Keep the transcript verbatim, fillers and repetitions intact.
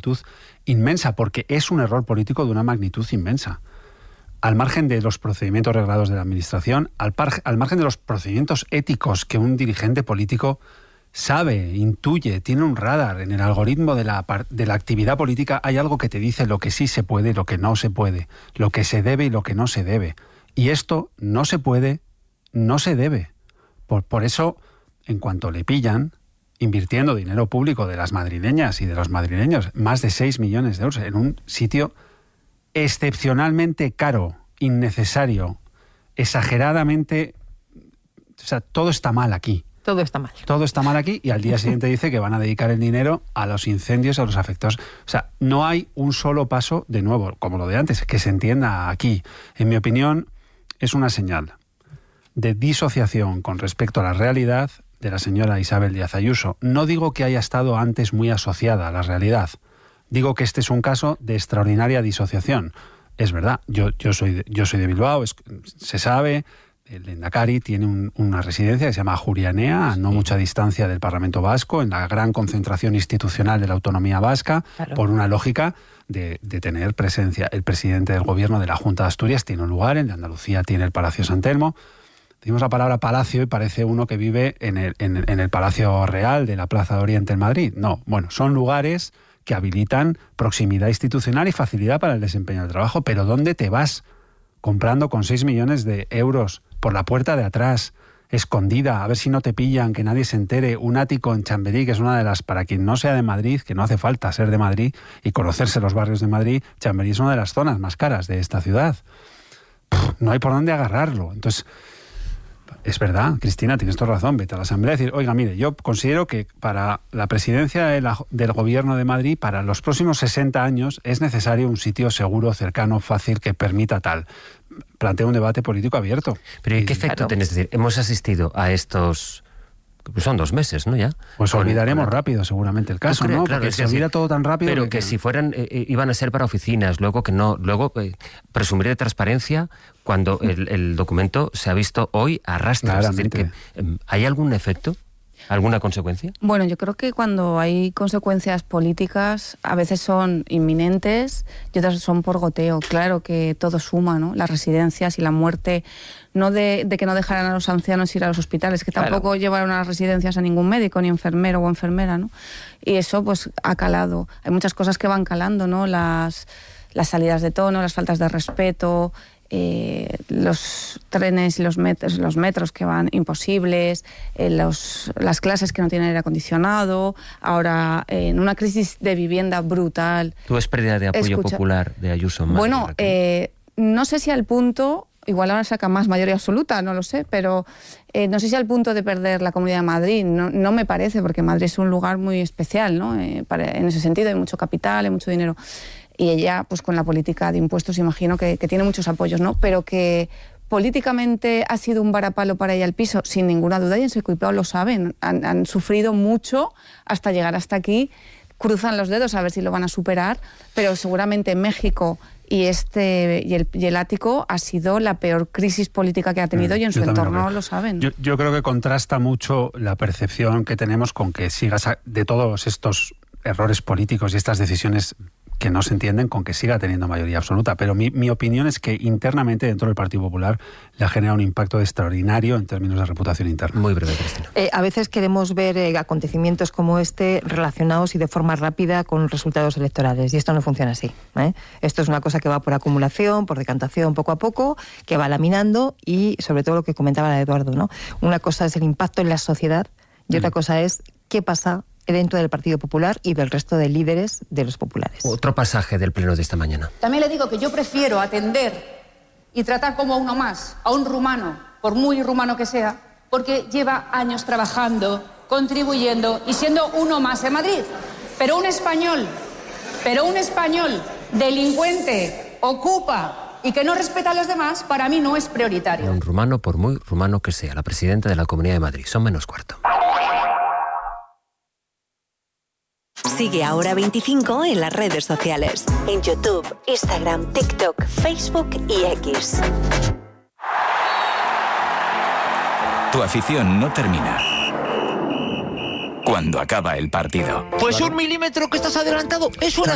magnitud inmensa, porque es un error político de una magnitud inmensa. Al margen de los procedimientos reglados de la Administración, al, par, al margen de los procedimientos éticos que un dirigente político sabe, intuye, tiene un radar en el algoritmo de la, de la actividad política, hay algo que te dice lo que sí se puede y lo que no se puede, lo que se debe y lo que no se debe. Y esto no se puede, no se debe. Por, por eso, en cuanto le pillan, invirtiendo dinero público de las madrileñas y de los madrileños, más de seis millones de euros en un sitio excepcionalmente caro, innecesario, exageradamente... O sea, todo está mal aquí. Todo está mal. Todo está mal aquí y al día siguiente dice que van a dedicar el dinero a los incendios, a los afectados. O sea, no hay un solo paso, de nuevo, como lo de antes, que se entienda aquí. En mi opinión, es una señal de disociación con respecto a la realidad de la señora Isabel Díaz Ayuso. No digo que haya estado antes muy asociada a la realidad. Digo que este es un caso de extraordinaria disociación. Es verdad, yo, yo, soy, de, yo soy de Bilbao, es, se sabe... El Lehendakari tiene un, una residencia que se llama Ajurianea, a no mucha distancia del Parlamento Vasco, en la gran concentración institucional de la autonomía vasca, claro. Por una lógica de, de tener presencia. El presidente del gobierno de la Junta de Asturias tiene un lugar, en Andalucía tiene el Palacio San Telmo. Decimos la palabra palacio y parece uno que vive en el, en, en el Palacio Real de la Plaza de Oriente en Madrid. No, bueno, son lugares que habilitan proximidad institucional y facilidad para el desempeño del trabajo, pero ¿dónde te vas comprando con seis millones de euros por la puerta de atrás, escondida, a ver si no te pillan, que nadie se entere, un ático en Chamberí, que es una de las, para quien no sea de Madrid, que no hace falta ser de Madrid y conocerse los barrios de Madrid, Chamberí es una de las zonas más caras de esta ciudad. Pff, no hay por dónde agarrarlo. Entonces, es verdad, Cristina, tienes toda razón, vete a la Asamblea y decir, oiga, mire, yo considero que para la presidencia de la, del Gobierno de Madrid, para los próximos sesenta años, es necesario un sitio seguro, cercano, fácil, que permita tal. Plantea un debate político abierto. Pero ¿y qué efecto claro. tiene? Es decir, hemos asistido a estos... Son dos meses, ¿no? Ya. Pues con, olvidaremos con... rápido, seguramente, el caso, crees, ¿no? Claro, Porque se olvida sí. todo tan rápido. Pero que, que si fueran, eh, iban a ser para oficinas, luego que no, luego eh, presumir de transparencia cuando el, el documento se ha visto hoy a rastras. Es decir, que, eh, ¿hay algún efecto? ¿Alguna consecuencia? Bueno, yo creo que cuando hay consecuencias políticas, a veces son inminentes y otras son por goteo. Claro que todo suma, ¿no? Las residencias y la muerte, no de, de que no dejaran a los ancianos ir a los hospitales, que tampoco claro. llevaron a las residencias a ningún médico, ni enfermero o enfermera, ¿no? Y eso pues ha calado. Hay muchas cosas que van calando, ¿no? Las, las salidas de tono, las faltas de respeto... Eh, los trenes y los metros, los metros que van imposibles, eh, los, las clases que no tienen aire acondicionado, ahora eh, en una crisis de vivienda brutal. ¿Tú es pérdida de apoyo Escucha, popular de Ayuso? Más bueno, eh, no sé si al punto, igual ahora saca más mayoría absoluta, no lo sé, pero eh, no sé si al punto de perder la Comunidad de Madrid, no, no me parece, porque Madrid es un lugar muy especial, ¿no? Eh, para, en ese sentido hay mucho capital, hay mucho dinero. Y ella, pues con la política de impuestos, imagino que, que tiene muchos apoyos, ¿no? Pero que políticamente ha sido un varapalo para ella el piso, sin ninguna duda, y en su equipo lo saben. Han, han sufrido mucho hasta llegar hasta aquí, cruzan los dedos a ver si lo van a superar, pero seguramente México y este y el, y el ático ha sido la peor crisis política que ha tenido mm, y en su entorno lo, lo saben. Yo, yo creo que contrasta mucho la percepción que tenemos con que sigas a, de todos estos errores políticos y estas decisiones que no se entienden, con que siga teniendo mayoría absoluta. Pero mi, mi opinión es que internamente dentro del Partido Popular le ha generado un impacto extraordinario en términos de reputación interna. Muy breve, Cristina. Eh, a veces queremos ver eh, acontecimientos como este relacionados y de forma rápida con resultados electorales, y esto no funciona así, ¿eh? Esto es una cosa que va por acumulación, por decantación, poco a poco, que va laminando, y sobre todo lo que comentaba Eduardo, ¿no? Una cosa es el impacto en la sociedad y otra mm. cosa es qué pasa dentro del Partido Popular y del resto de líderes de los populares. Otro pasaje del pleno de esta mañana. También le digo que yo prefiero atender y tratar como a uno más, a un rumano, por muy rumano que sea, porque lleva años trabajando, contribuyendo y siendo uno más en Madrid. Pero un español, pero un español delincuente, ocupa y que no respeta a los demás, para mí no es prioritario. Un rumano, por muy rumano que sea, la presidenta de la Comunidad de Madrid. Son menos cuarto. Sigue Ahora veinticinco en las redes sociales. En YouTube, Instagram, TikTok, Facebook y X. Tu afición no termina cuando acaba el partido. Pues un milímetro que estás adelantado es una